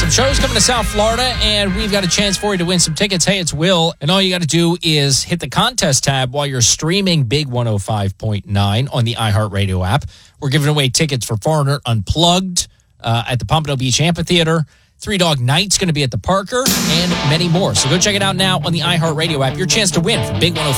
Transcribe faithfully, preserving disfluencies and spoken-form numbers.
some shows coming to South Florida, and we've got a chance for you to win some tickets. Hey, it's Will, and all you got to do is hit the contest tab while you're streaming Big one oh five point nine on the iHeartRadio app. We're giving away tickets for Foreigner Unplugged uh, at the Pompano Beach Amphitheater. Three Dog Night's going to be at the Parker, and many more. So go check it out now on the iHeartRadio app. Your chance to win for Big one oh five.